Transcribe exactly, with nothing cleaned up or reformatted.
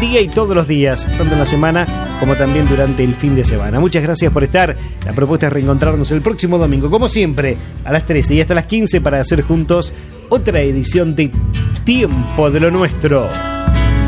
día y todos los días, tanto en la semana como también durante el fin de semana. Muchas gracias por estar. La propuesta es reencontrarnos el próximo domingo, como siempre, a las trece y hasta las quince para hacer juntos otra edición de Tiempo de lo Nuestro.